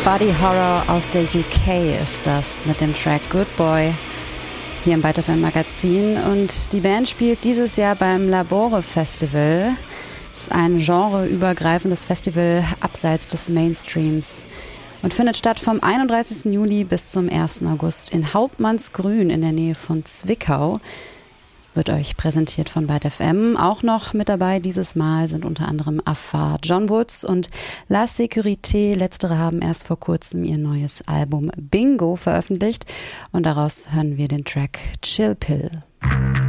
Body Horror aus der UK ist das mit dem Track Good Boy hier im Byte FM Magazin. Und die Band spielt dieses Jahr beim Labore Festival. Es ist ein genreübergreifendes Festival abseits des Mainstreams und findet statt vom 31. Juli bis zum 1. August in Hauptmannsgrün in der Nähe von Zwickau. Wird euch präsentiert von Byte FM. Auch noch mit dabei dieses Mal sind unter anderem Afar, John Woods und La Sécurité. Letztere haben erst vor kurzem ihr neues Album Bingo veröffentlicht und daraus hören wir den Track Chill Pill.